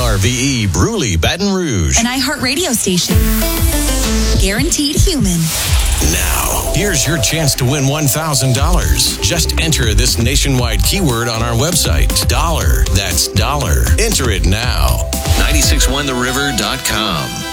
KRVE Bruley, Baton Rouge. An iHeartRadio station. Guaranteed human. Now, here's your chance to win $1,000. Just enter this nationwide keyword on our website. Dollar. That's dollar. Enter it now. 961theriver.com.